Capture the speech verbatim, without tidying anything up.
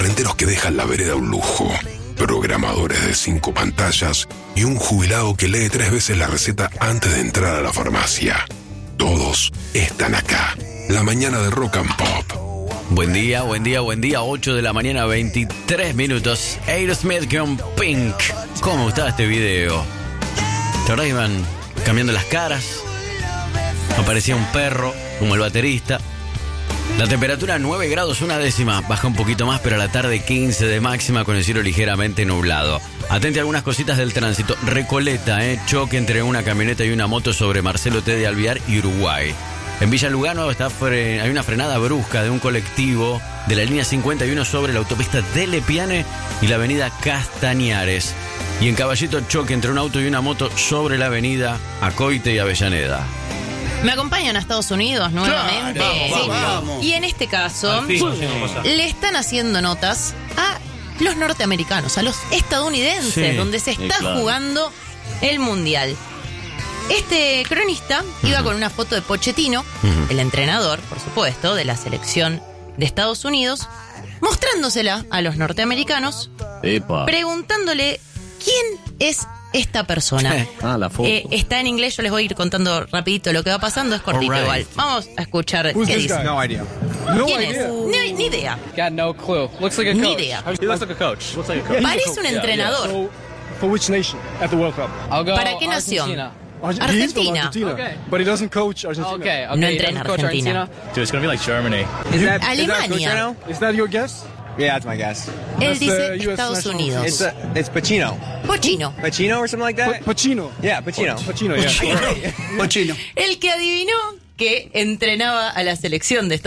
barrenderos que dejan la vereda un lujo, programadores de cinco pantallas y un jubilado que lee tres veces la receta antes de entrar a la farmacia. Todos están acá. La mañana de Rock and Pop. Buen día, buen día, buen día. ocho de la mañana, veintitrés minutos. Aerosmith con Pink. ¿Cómo gustaba este video? La verdad iban cambiando las caras. Aparecía un perro, como el baterista. La temperatura nueve grados, una décima. Baja un poquito más, pero a la tarde quince de máxima con el cielo ligeramente nublado. Atente a algunas cositas del tránsito. Recoleta, ¿eh? Choque entre una camioneta y una moto sobre Marcelo T. de Alvear y Uruguay. En Villa Lugano está fre- hay una frenada brusca de un colectivo de la línea cincuenta y uno sobre la autopista de Lepiane y la avenida Castañares. Y en Caballito, choque entre un auto y una moto sobre la avenida Acoite y Avellaneda. Me acompañan a Estados Unidos nuevamente. Claro, vamos, Sí. vamos. Y en este caso, Al fin, sí, le están haciendo notas a los norteamericanos, a los estadounidenses, Sí, donde se sí, está claro. jugando el mundial. Este cronista iba con una foto de Pochettino, Ujú. el entrenador, por supuesto, de la selección de Estados Unidos, mostrándosela a los norteamericanos, Epa. preguntándole quién es esta persona. Ah, la foto. Eh, está en inglés, yo les voy a ir contando rapidito lo que va pasando, es cortito Alright. igual. Vamos a escuchar Who's qué this dice. guy? No idea. No ¿Quién idea. es? Ni, ni idea. Got no clue. Looks like a Ni coach. idea. He looks like a coach. Looks like a coach. Parece un entrenador. So, for which nation at the World Cup? I'll go ¿Para qué nación? Argentina. Arge- Argentina. He is from Argentina, Okay. but he doesn't coach Argentina. Okay, okay. No he entrena doesn't coach Argentina. Dude, it's gonna be like Germany. Is that, Alemania. Is that your guess? Yeah, that's my guess. Él That's dice the U S Estados national Unidos. It's a, it's Pacino. Pochino. Pacino or something like Pa- that? Pacino. Yeah, Pacino. Pacino, yeah. Pochino. El que adivinó que entrenaba a la selección de